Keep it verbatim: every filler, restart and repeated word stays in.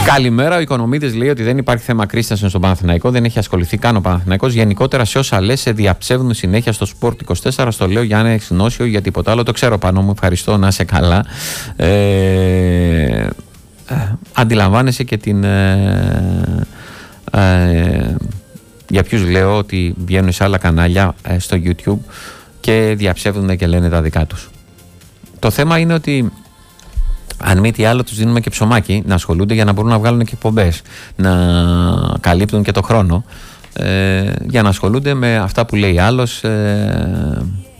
Καλημέρα. Ο Οικονομίδης λέει ότι δεν υπάρχει θέμα κρίσης στον Παναθηναϊκό. Δεν έχει ασχοληθεί καν ο Παναθηναϊκός. Γενικότερα σε όσα λες σε διαψεύδουν συνέχεια στο Sport είκοσι τέσσερα. Στο λέω για να έχεις γνώσιο, για τίποτα άλλο. Το ξέρω πάνω μου. Ευχαριστώ, να είσαι καλά. Ε, ε, αντιλαμβάνεσαι και την. Ε, ε, για ποιους λέω ότι βγαίνουν σε άλλα κανάλια ε, στο YouTube και διαψεύδουν και λένε τα δικά τους. Το θέμα είναι ότι αν μη τι άλλο τους δίνουμε και ψωμάκι να ασχολούνται για να μπορούν να βγάλουν και εκπομπές, να καλύπτουν και το χρόνο, ε, για να ασχολούνται με αυτά που λέει άλλος, ε,